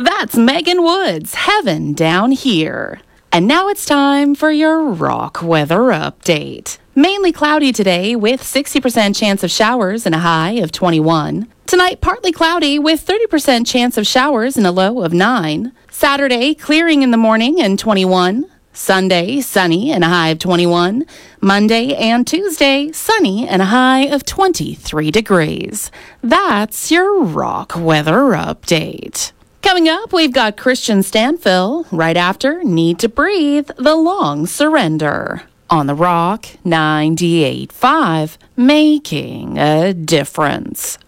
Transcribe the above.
That's Megan Woods, Heaven Down Here. And now it's time for your rock weather update. Mainly cloudy today with 60% chance of showers and a high of 21. Tonight, partly cloudy with 30% chance of showers and a low of 9. Saturday, clearing in the morning and 21. Sunday, sunny and a high of 21. Monday and Tuesday, sunny and a high of 23 degrees. That's your rock weather update. Coming up, we've got Christian Stanfill. Right after, Need to Breathe, The Long Surrender. On the Rock 98.5, making a difference.